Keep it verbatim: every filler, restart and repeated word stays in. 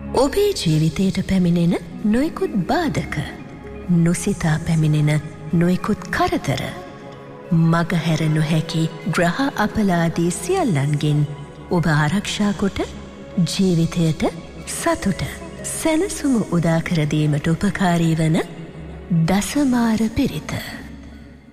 ඔබේ ජීවිතයට පැමිණෙන නොයෙකුත් බාධක, නොසිතා පැමිණෙන නොයෙකුත් කරදර, මගහැර නොහැකි ග්‍රහ අපලාදී සියල්ලන්ගෙන් ඔබ ආරක්ෂා කොට ජීවිතයට සතුට සැනසුම උදා කර දීමට උපකාරී වන දසමාර පිරිත.